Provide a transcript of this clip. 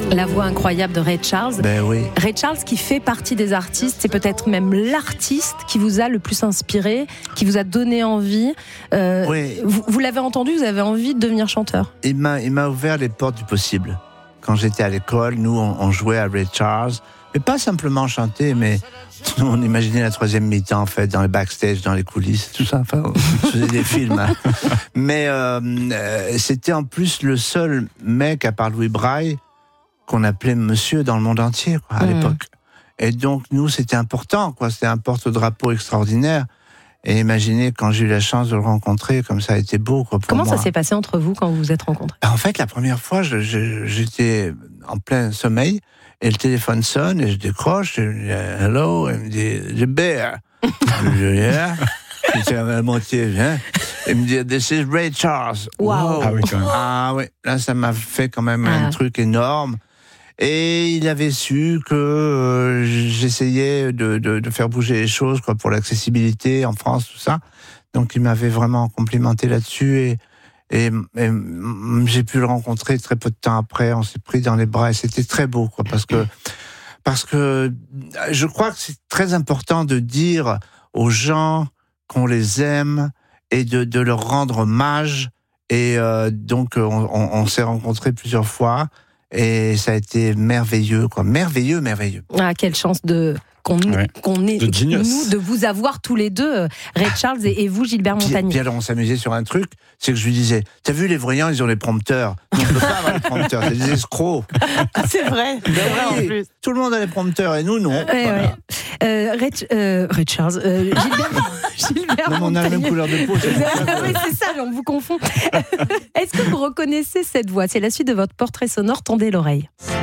La voix incroyable de Ray Charles. Ben oui. Ray Charles qui fait partie des artistes, c'est peut-être même l'artiste qui vous a le plus inspiré, qui vous a donné envie. Oui. Vous l'avez entendu, vous avez envie de devenir chanteur. Il m'a ouvert les portes du possible. Quand j'étais à l'école, nous, on jouait à Ray Charles. Mais pas simplement chanter, mais nous, on imaginait la troisième mi-temps, en fait, dans les backstage, dans les coulisses, tout ça. Enfin, on faisait des films. Hein. Mais c'était en plus le seul mec, à part Louis Braille, qu'on appelait monsieur dans le monde entier, quoi, à l'époque. Et donc, nous, c'était important, quoi. C'était un porte-drapeau extraordinaire. Et imaginez, quand j'ai eu la chance de le rencontrer, comme ça a été beau, quoi, pour Comment moi. ça s'est passé entre vous quand vous vous êtes rencontrés ? En fait, la première fois, j'étais en plein sommeil, et le téléphone sonne, et je décroche, je dis « Hello », il me dit « Gilbert ». Je dis « Yeah ». J'étais à la moitié, hein. Il me dit « This is Ray Charles ». Wow. Ah oui, quand même. Ah oui, là, ça m'a fait quand même un truc énorme. Et il avait su que j'essayais de faire bouger les choses, quoi, pour l'accessibilité en France, tout ça. Donc, il m'avait vraiment complimenté là-dessus et j'ai pu le rencontrer très peu de temps après. On s'est pris dans les bras et c'était très beau, quoi, parce que je crois que c'est très important de dire aux gens qu'on les aime et de leur rendre hommage. Et donc, on s'est rencontrés plusieurs fois. Et ça a été merveilleux, quoi. Merveilleux. Ah, quelle chance qu'on ait, nous, de vous avoir tous les deux, Ray Charles et vous, Gilbert Montagnier. Puis alors, on s'amusait sur un truc, c'est que je lui disais, t'as vu, les voyants, ils ont les prompteurs. On ne peut pas avoir les prompteurs, c'est des escrocs. C'est vrai. En plus. Tout le monde a les prompteurs, et nous, non. Ouais. Ray Charles, Gilbert non, on a la même couleur de peau. Oui, c'est ça, on vous confond. Est-ce que vous reconnaissez cette voix ? C'est la suite de votre portrait sonore, tendez l'oreille.